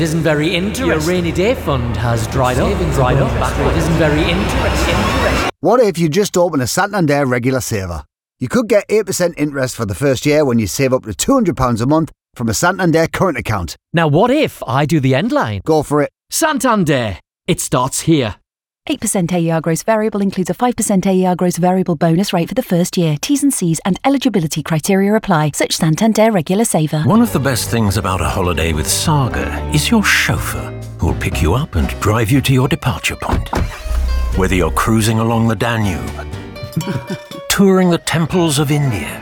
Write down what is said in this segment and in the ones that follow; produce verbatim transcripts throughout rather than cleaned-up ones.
isn't very interesting. Your rainy day fund has dried up, dried up. It isn't very interesting. What if you just open a Santander regular saver? You could get eight percent interest for the first year when you save up to two hundred pounds a month from a Santander current account. Now what if I do the end line? Go for it. Santander. It starts here. eight percent A E R gross variable includes a five percent A E R gross variable bonus rate for the first year. T's and C's and eligibility criteria apply. Such Santander regular saver. One of the best things about a holiday with Saga is your chauffeur, who'll pick you up and drive you to your departure point. Whether you're cruising along the Danube, touring the temples of India,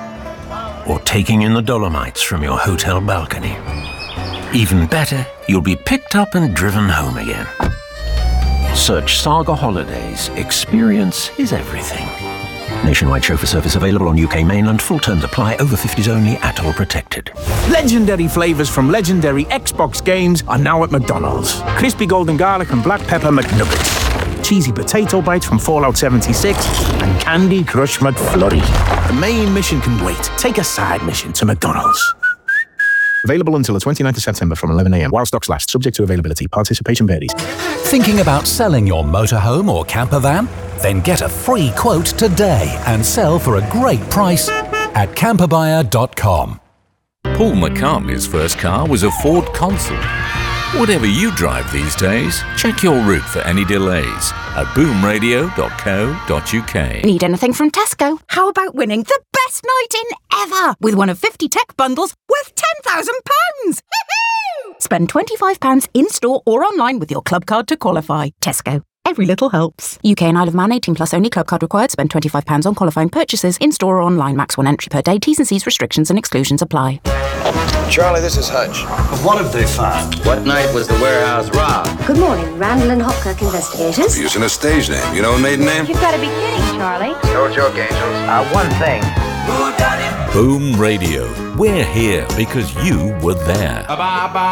or taking in the Dolomites from your hotel balcony. Even better, you'll be picked up and driven home again. Search Saga Holidays. Experience is everything. Nationwide chauffeur service available on U K mainland. Full terms apply. Over fifties only. Atoll protected. Legendary flavours from legendary Xbox games are now at McDonald's. Crispy golden garlic and black pepper McNuggets. Cheesy potato bites from Fallout seventy-six. And Candy Crush McFlurry. The main mission can wait. Take a side mission to McDonald's. Available until the twenty-ninth of September from eleven a m while stocks last. Subject to availability. Participation varies. Thinking about selling your motorhome or camper van? Then get a free quote today and sell for a great price at camper buyer dot com. Paul McCartney's first car was a Ford Consul. Whatever you drive these days, check your route for any delays at boom radio dot co dot u k. Need anything from Tesco? How about winning the best night in ever with one of fifty tech bundles worth ten thousand pounds? Spend twenty-five pounds in-store or online with your club card to qualify. Tesco. Every little helps. U K and Isle of Man, eighteen plus only. Club card required. Spend twenty-five pounds on qualifying purchases in-store or online. Max one entry per day. T's and C's restrictions and exclusions apply. Charlie, this is Hutch. What have they found? What night was the warehouse robbed? Good morning, Randall and Hopkirk investigators. Using a stage name. You know a maiden name? You've got to be kidding, Charlie. No joke, Angels. Uh, one thing. Boom Radio. We're here because you were there.